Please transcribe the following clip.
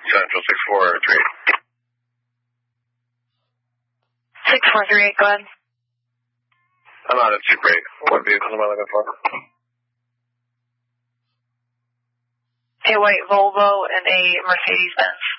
Central 643. 6438, go ahead. I'm out at Super 8. What vehicles am I looking for? A white Volvo and a Mercedes-Benz.